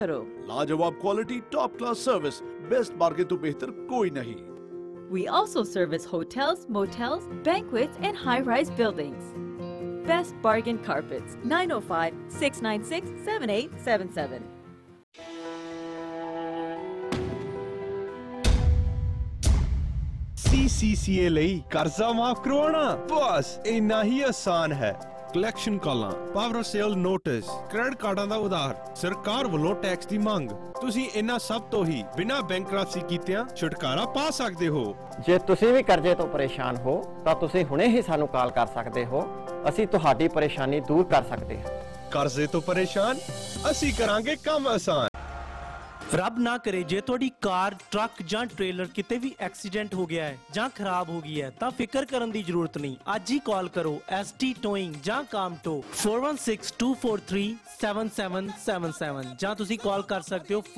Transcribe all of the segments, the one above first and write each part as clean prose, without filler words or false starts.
लाजवाब quality, top class service, best market तो बेहतर कोई नहीं। We also service hotels, motels, banquets, and high-rise buildings. Best Bargain Carpets, 905-696-7877. CCCA ਲਈ ਕਰਜ਼ਾ ਮਾਫ ਕਰਵਾਉਣਾ ਬਸ ਇੰਨਾ ਹੀ ਆਸਾਨ ਹੈ। ਕਲੈਕਸ਼ਨ ਕਾਲਾਂ, ਪਾਵਰ ਸੇਲ ਨੋਟਿਸ, ਕ੍ਰੈਡਿਟ ਕਾਰਡਾਂ ਦਾ ਉਧਾਰ, ਸਰਕਾਰ ਵੱਲੋਂ ਟੈਕਸ ਦੀ ਮੰਗ, ਤੁਸੀਂ ਇਹਨਾਂ ਸਭ ਤੋਂ ਹੀ ਬਿਨਾਂ ਬੈਂਕਰਪਸੀ ਕੀਤਿਆਂ ਛੁਟਕਾਰਾ ਪਾ ਸਕਦੇ ਹੋ। ਜੇ ਤੁਸੀਂ ਵੀ ਕਰਜ਼ੇ ਤੋਂ ਪਰੇਸ਼ਾਨ ਹੋ ਤਾਂ ਤੁਸੀਂ ਹੁਣੇ ਹੀ ਸਾਨੂੰ ਕਾਲ ਕਰ ਸਕਦੇ ਹੋ। ਅਸੀਂ ਤੁਹਾਡੀ ਪਰੇਸ਼ਾਨੀ ਦੂਰ ਕਰ ਸਕਦੇ ਹਾਂ। ਕਰਜ਼ੇ ਤੋਂ ਪਰੇਸ਼ਾਨ, ਅਸੀਂ ਕਰਾਂਗੇ ਕੰਮ ਆਸਾਨ। ਰੱਬ ਨਾ ਕਰੇ ਜੇ ਤੁਹਾਡੀ ਕਾਰ, ਟਰੱਕ ਜਾਂ ਟ੍ਰੇਲਰ ਕਿਤੇ ਵੀ ਐਕਸੀਡੈਂਟ ਹੋ ਗਿਆ ਹੈ ਜਾਂ ਖਰਾਬ ਹੋ ਗਈ ਹੈ ਤਾਂ ਫਿਕਰ ਕਰਨ ਦੀ ਜ਼ਰੂਰਤ ਨਹੀਂ। ਅੱਜ ਹੀ ਕਾਲ ਕਰੋ ST ਟੋਇੰਗ ਜਾਂ ਕਾਮਟੋ 4162437777 ਜਾਂ ਤੁਸੀਂ ਕਾਲ ਕਰ ਸਕਦੇ ਹੋ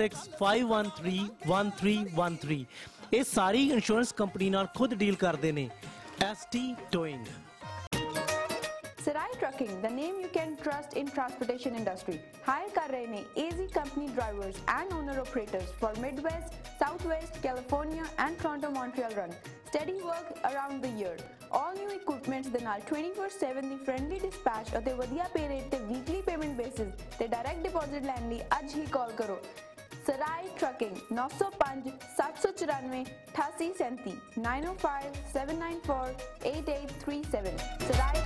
4165131313। ਇਹ ਸਾਰੀ ਇੰਸ਼ੋਰੈਂਸ ਕੰਪਨੀ ਨਾਲ ਖੁਦ ਡੀਲ ਕਰਦੇ ਨੇ। ST towing. Sarai Trucking, the name you can trust in transportation industry. Hire kar rahe ne easy company drivers and owner operators for Midwest, Southwest, California and Toronto Montreal run. Steady work around the year. All new equipments ਦੇ ਨਾਲ 24/7 ਦੀ friendly dispatch ਅਤੇ ਵਧੀਆ pay rate ਤੇ weekly payment basis ਤੇ direct deposit ਲੈਣ ਲਈ ਅੱਜ ਹੀ ਕਾਲ ਕਰੋ। Sarai Trucking 905 794 8837 905 794 8837 Sarai